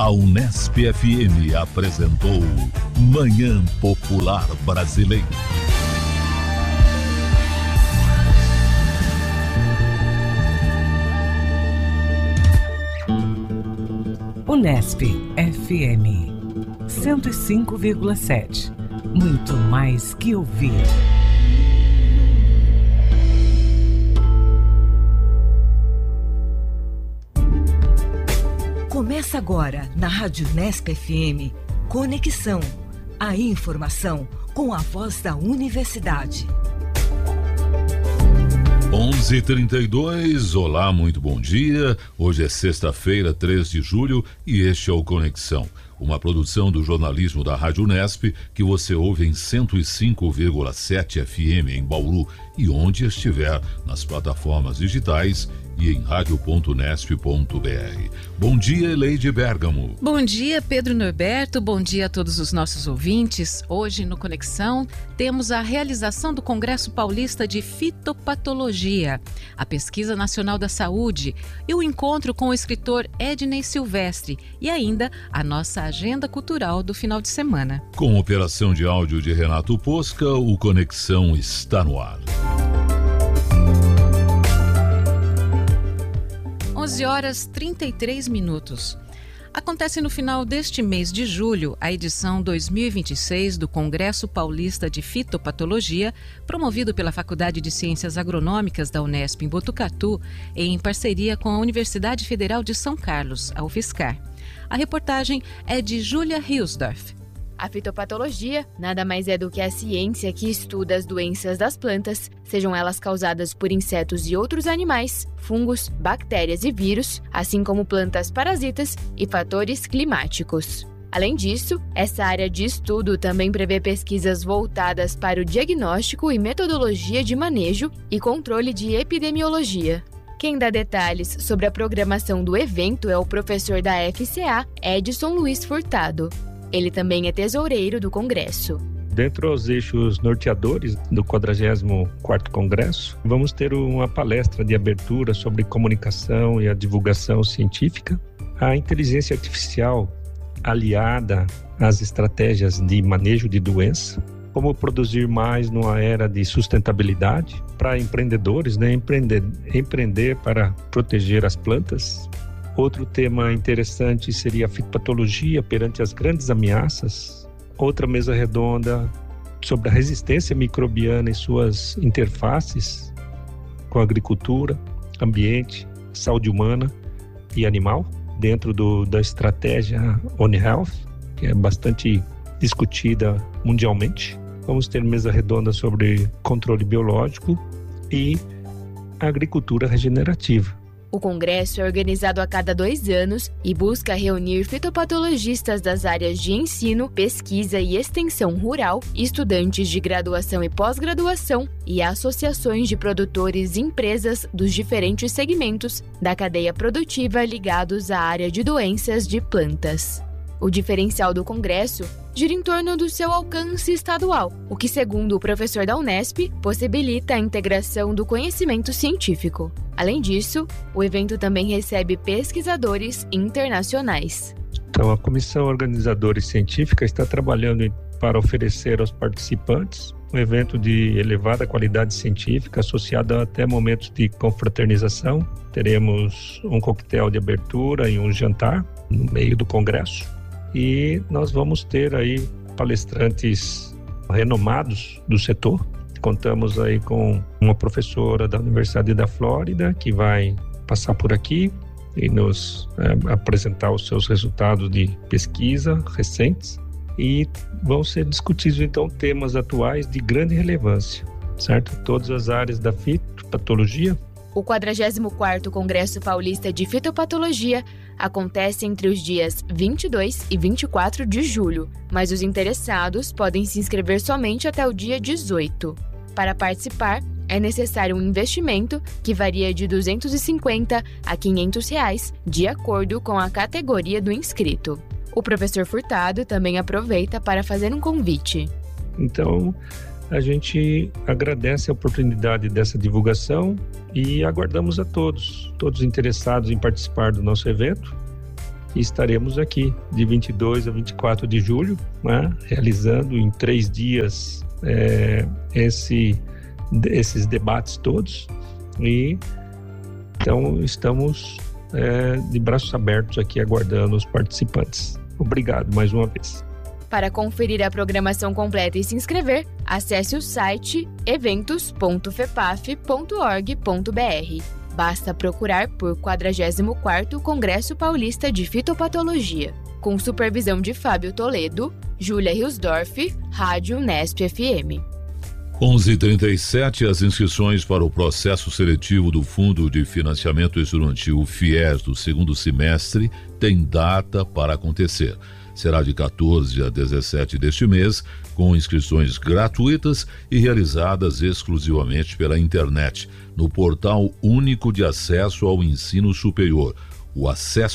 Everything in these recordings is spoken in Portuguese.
A Unesp FM apresentou Manhã Popular Brasileira. Unesp FM 105,7. Muito mais que ouvir. Começa agora na Rádio Unesp FM Conexão, a informação com a voz da universidade. 11h32, olá, muito bom dia. Hoje é sexta-feira, 3 de julho e este é o Conexão, uma produção do jornalismo da Rádio Unesp que você ouve em 105,7 FM em Bauru e onde estiver nas plataformas digitais e em radio.unesp.br. Bom dia, Eleide Bergamo. Bom dia, Pedro Norberto. Bom dia a todos os nossos ouvintes. Hoje no Conexão temos a realização do Congresso Paulista de Fitopatologia, a Pesquisa Nacional da Saúde e o encontro com o escritor Ednei Silvestre e ainda a nossa agenda cultural do final de semana. Com operação de áudio de Renato Posca, o Conexão está no ar. 11h33. Acontece no final deste mês de julho a edição 2026 do Congresso Paulista de Fitopatologia, promovido pela Faculdade de Ciências Agronômicas da Unesp em Botucatu, em parceria com a Universidade Federal de São Carlos, a UFSCar. A reportagem é de Júlia Hilsdorf. A fitopatologia nada mais é do que a ciência que estuda as doenças das plantas, sejam elas causadas por insetos e outros animais, fungos, bactérias e vírus, assim como plantas parasitas e fatores climáticos. Além disso, essa área de estudo também prevê pesquisas voltadas para o diagnóstico e metodologia de manejo e controle de epidemiologia. Quem dá detalhes sobre a programação do evento é o professor da FCA, Edson Luiz Furtado. Ele também é tesoureiro do Congresso. Dentre os eixos norteadores do 44º Congresso, vamos ter uma palestra de abertura sobre comunicação e a divulgação científica, a inteligência artificial aliada às estratégias de manejo de doença, como produzir mais numa era de sustentabilidade para empreendedores, empreender para proteger as plantas. Outro tema interessante seria a fitopatologia perante as grandes ameaças. Outra mesa redonda sobre a resistência microbiana e suas interfaces com a agricultura, ambiente, saúde humana e animal, dentro da estratégia One Health, que é bastante discutida mundialmente. Vamos ter mesa redonda sobre controle biológico e agricultura regenerativa. O congresso é organizado a cada 2 anos e busca reunir fitopatologistas das áreas de ensino, pesquisa e extensão rural, estudantes de graduação e pós-graduação e associações de produtores e empresas dos diferentes segmentos da cadeia produtiva ligados à área de doenças de plantas. O diferencial do congresso gira em torno do seu alcance estadual, o que, segundo o professor da Unesp, possibilita a integração do conhecimento científico. Além disso, o evento também recebe pesquisadores internacionais. Então, a Comissão Organizadora e Científica está trabalhando para oferecer aos participantes um evento de elevada qualidade científica associado a até momentos de confraternização. Teremos um coquetel de abertura e um jantar no meio do congresso. E nós vamos ter aí palestrantes renomados do setor. Contamos aí com uma professora da Universidade da Flórida que vai passar por aqui e nos apresentar os seus resultados de pesquisa recentes. E vão ser discutidos então temas atuais de grande relevância, certo? Todas as áreas da fitopatologia. O 44º Congresso Paulista de Fitopatologia acontece entre os dias 22 e 24 de julho, mas os interessados podem se inscrever somente até o dia 18. Para participar, é necessário um investimento que varia de R$ 250 a R$ 500, de acordo com a categoria do inscrito. O professor Furtado também aproveita para fazer um convite. Então, a gente agradece a oportunidade dessa divulgação e aguardamos a todos interessados em participar do nosso evento, e estaremos aqui de 22 a 24 de julho, né, realizando em 3 dias esses debates todos. E então estamos de braços abertos aqui aguardando os participantes. Obrigado mais uma vez. Para conferir a programação completa e se inscrever, acesse o site eventos.fepaf.org.br. Basta procurar por 44º Congresso Paulista de Fitopatologia, com supervisão de Fábio Toledo, Júlia Hilsdorf, Rádio Unesp FM. 11h37, as inscrições para o processo seletivo do Fundo de Financiamento Estudantil FIES do segundo semestre têm data para acontecer. Será de 14 a 17 deste mês, com inscrições gratuitas e realizadas exclusivamente pela internet, no Portal Único de Acesso ao Ensino Superior, o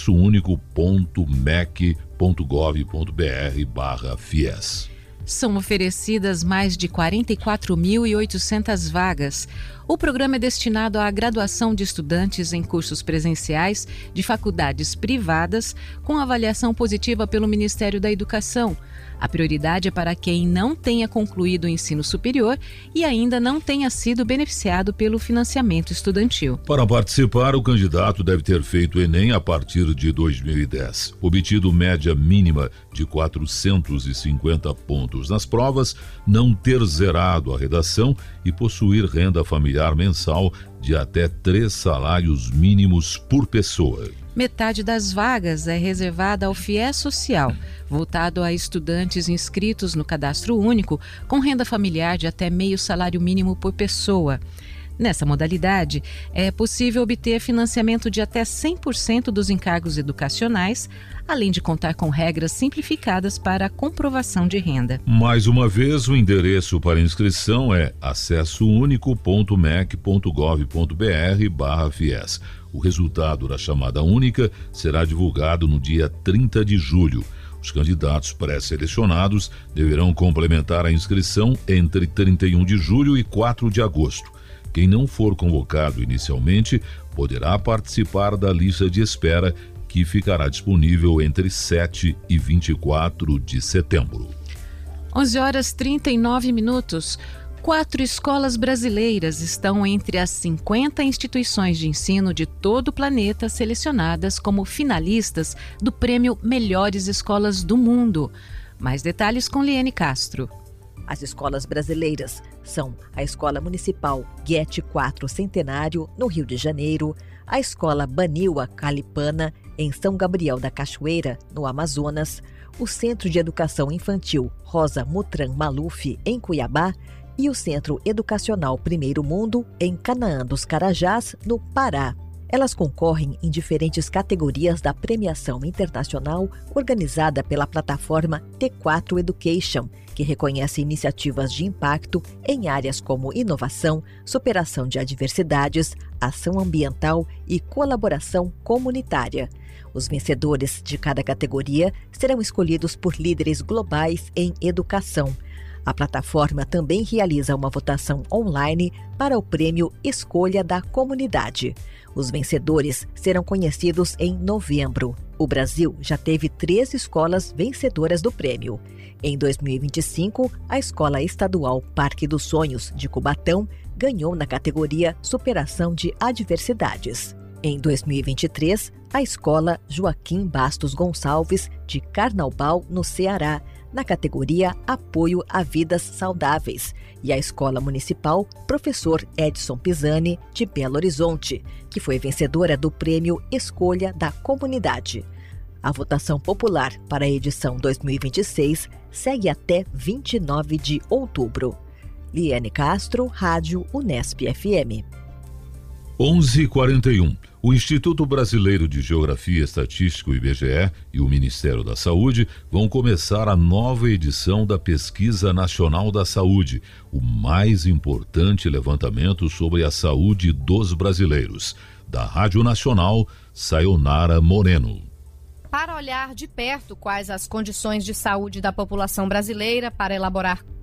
acessounico.mec.gov.br/FIES. São oferecidas mais de 44.800 vagas. O programa é destinado à graduação de estudantes em cursos presenciais de faculdades privadas com avaliação positiva pelo Ministério da Educação. A prioridade é para quem não tenha concluído o ensino superior e ainda não tenha sido beneficiado pelo financiamento estudantil. Para participar, o candidato deve ter feito o Enem a partir de 2010, obtido média mínima de 450 pontos nas provas, não ter zerado a redação e possuir renda familiar mensal de até 3 salários mínimos por pessoa. Metade das vagas é reservada ao FIES Social, voltado a estudantes inscritos no Cadastro Único com renda familiar de até meio salário mínimo por pessoa. Nessa modalidade, é possível obter financiamento de até 100% dos encargos educacionais, além de contar com regras simplificadas para a comprovação de renda. Mais uma vez, o endereço para inscrição é acessounico.mec.gov.br/FIES. O resultado da chamada única será divulgado no dia 30 de julho. Os candidatos pré-selecionados deverão complementar a inscrição entre 31 de julho e 4 de agosto. Quem não for convocado inicialmente poderá participar da lista de espera, que ficará disponível entre 7 e 24 de setembro. 11h39. 4 escolas brasileiras estão entre as 50 instituições de ensino de todo o planeta selecionadas como finalistas do prêmio Melhores Escolas do Mundo. Mais detalhes com Liane Castro. As escolas brasileiras são a Escola Municipal Goethe IV Centenário, no Rio de Janeiro, a Escola Baniwa Calipana, em São Gabriel da Cachoeira, no Amazonas, o Centro de Educação Infantil Rosa Mutran Maluf, em Cuiabá, e o Centro Educacional Primeiro Mundo, em Canaã dos Carajás, no Pará. Elas concorrem em diferentes categorias da premiação internacional organizada pela plataforma T4 Education, que reconhece iniciativas de impacto em áreas como inovação, superação de adversidades, ação ambiental e colaboração comunitária. Os vencedores de cada categoria serão escolhidos por líderes globais em educação. A plataforma também realiza uma votação online para o prêmio Escolha da Comunidade. Os vencedores serão conhecidos em novembro. O Brasil já teve 3 escolas vencedoras do prêmio. Em 2025, a Escola Estadual Parque dos Sonhos, de Cubatão, ganhou na categoria Superação de Adversidades. Em 2023, a Escola Joaquim Bastos Gonçalves, de Carnaubal, no Ceará, na categoria Apoio a Vidas Saudáveis, e a Escola Municipal Professor Edson Pisani, de Belo Horizonte, que foi vencedora do prêmio Escolha da Comunidade. A votação popular para a edição 2026 segue até 29 de outubro. Liane Castro, Rádio Unesp FM. 11h41. O Instituto Brasileiro de Geografia e Estatística, o IBGE, e o Ministério da Saúde vão começar a nova edição da Pesquisa Nacional da Saúde, o mais importante levantamento sobre a saúde dos brasileiros. Da Rádio Nacional, Sayonara Moreno. Para olhar de perto quais as condições de saúde da população brasileira, para elaborar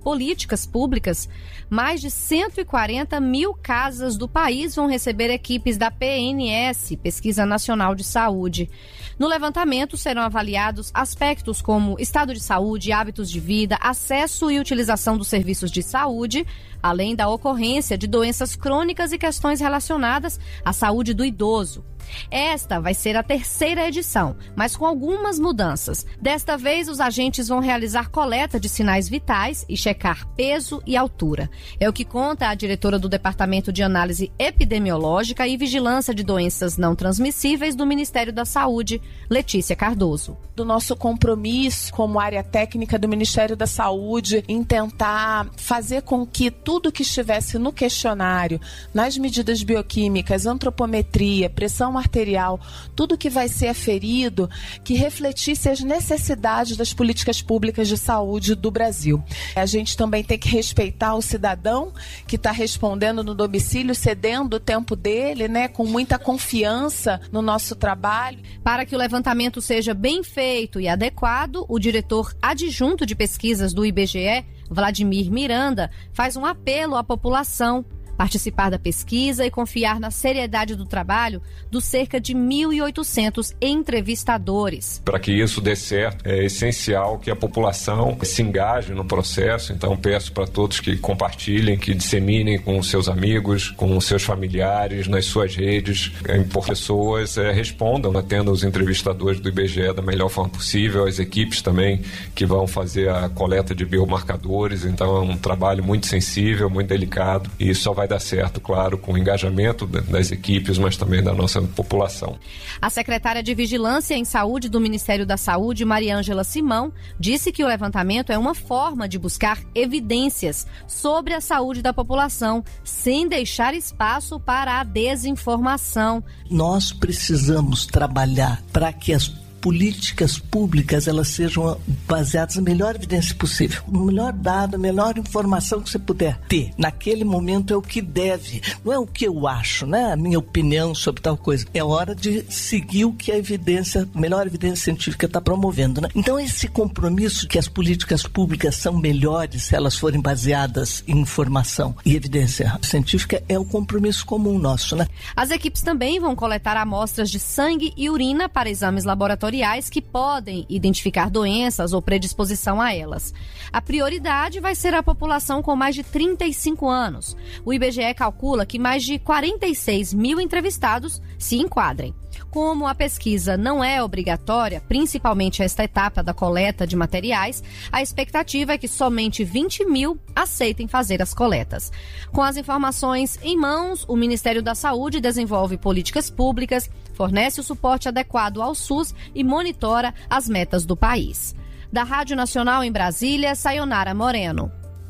políticas públicas, mais de 140 mil casas do país vão receber equipes da PNS, Pesquisa Nacional de Saúde. No levantamento serão avaliados aspectos como estado de saúde, hábitos de vida, acesso e utilização dos serviços de saúde, além da ocorrência de doenças crônicas e questões relacionadas à saúde do idoso. Esta vai ser a 3ª edição, mas com algumas mudanças. Desta vez, os agentes vão realizar coleta de sinais vitais e checar peso e altura. É o que conta a diretora do Departamento de Análise Epidemiológica e Vigilância de Doenças Não Transmissíveis do Ministério da Saúde, Letícia Cardoso. Do nosso compromisso como área técnica do Ministério da Saúde em tentar fazer com que tudo que estivesse no questionário, nas medidas bioquímicas, antropometria, pressão arterial, tudo que vai ser aferido, que refletisse as necessidades das políticas públicas de saúde do Brasil. A gente também tem que respeitar o cidadão que está respondendo no domicílio, cedendo o tempo dele, com muita confiança no nosso trabalho. Para que o levantamento seja bem feito e adequado, o diretor adjunto de pesquisas do IBGE, Vladimir Miranda, faz um apelo à população: participar da pesquisa e confiar na seriedade do trabalho dos cerca de 1.800 entrevistadores. Para que isso dê certo, é essencial que a população se engaje no processo. Então, peço para todos que compartilhem, que disseminem com os seus amigos, com os seus familiares, nas suas redes. Pessoas respondam, atendam os entrevistadores do IBGE da melhor forma possível, as equipes também que vão fazer a coleta de biomarcadores. Então, é um trabalho muito sensível, muito delicado, e isso só vai dar certo, claro, com o engajamento das equipes, mas também da nossa população. A secretária de Vigilância em Saúde do Ministério da Saúde, Mariângela Simão, disse que o levantamento é uma forma de buscar evidências sobre a saúde da população, sem deixar espaço para a desinformação. Nós precisamos trabalhar para que as políticas públicas elas sejam baseadas na melhor evidência possível. O melhor dado, a melhor informação que você puder ter. Naquele momento é o que deve. Não é o que eu acho, a minha opinião sobre tal coisa. É hora de seguir o que a evidência, a melhor evidência científica está promovendo. Então esse compromisso que as políticas públicas são melhores se elas forem baseadas em informação e evidência científica é o compromisso comum nosso. As equipes também vão coletar amostras de sangue e urina para exames laboratoriais que podem identificar doenças ou predisposição a elas. A prioridade vai ser a população com mais de 35 anos. O IBGE calcula que mais de 46 mil entrevistados se enquadrem. Como a pesquisa não é obrigatória, principalmente esta etapa da coleta de materiais, a expectativa é que somente 20 mil aceitem fazer as coletas. Com as informações em mãos, o Ministério da Saúde desenvolve políticas públicas, fornece o suporte adequado ao SUS e monitora as metas do país. Da Rádio Nacional em Brasília, Sayonara Moreno.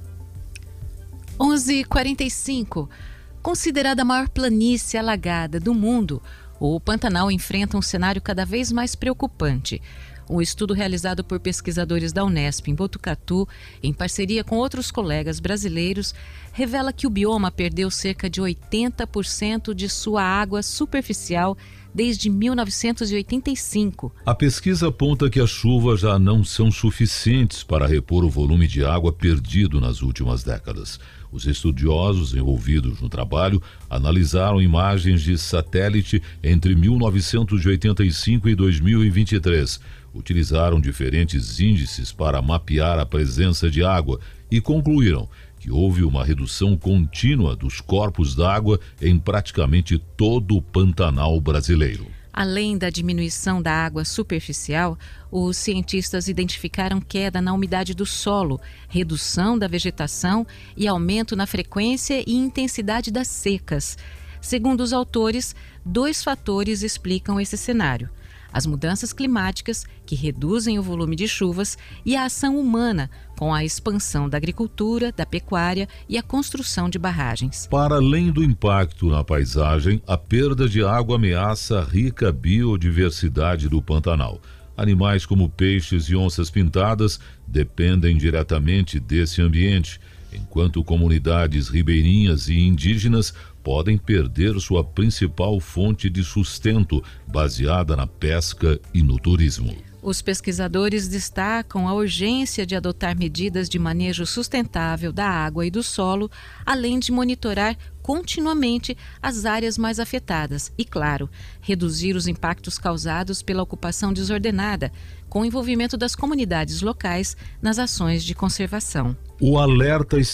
11h45. Considerada a maior planície alagada do mundo, o Pantanal enfrenta um cenário cada vez mais preocupante. Um estudo realizado por pesquisadores da Unesp em Botucatu, em parceria com outros colegas brasileiros, revela que o bioma perdeu cerca de 80% de sua água superficial desde 1985. A pesquisa aponta que as chuvas já não são suficientes para repor o volume de água perdido nas últimas décadas. Os estudiosos envolvidos no trabalho analisaram imagens de satélite entre 1985 e 2023. Utilizaram diferentes índices para mapear a presença de água e concluíram que houve uma redução contínua dos corpos d'água em praticamente todo o Pantanal brasileiro. Além da diminuição da água superficial, os cientistas identificaram queda na umidade do solo, redução da vegetação e aumento na frequência e intensidade das secas. Segundo os autores, 2 fatores explicam esse cenário: as mudanças climáticas, que reduzem o volume de chuvas, e a ação humana, com a expansão da agricultura, da pecuária e a construção de barragens. Para além do impacto na paisagem, a perda de água ameaça a rica biodiversidade do Pantanal. Animais como peixes e onças pintadas dependem diretamente desse ambiente, enquanto comunidades ribeirinhas e indígenas podem perder sua principal fonte de sustento, baseada na pesca e no turismo. Os pesquisadores destacam a urgência de adotar medidas de manejo sustentável da água e do solo, além de monitorar continuamente as áreas mais afetadas e, claro, reduzir os impactos causados pela ocupação desordenada, com o envolvimento das comunidades locais nas ações de conservação. O alerta está